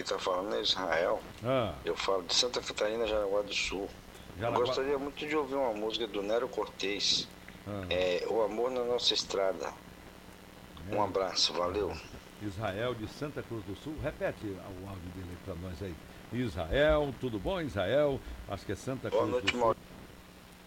está falando é Israel. Eu falo de Santa Catarina, Jaraguá do Sul. Eu gostaria muito de ouvir uma música do Nero Cortez. O Amor na Nossa Estrada. Um abraço, valeu. Israel de Santa Cruz do Sul. Repete o áudio dele para nós aí. Israel, tudo bom, Israel? Acho que é Santa Cruz do Sul.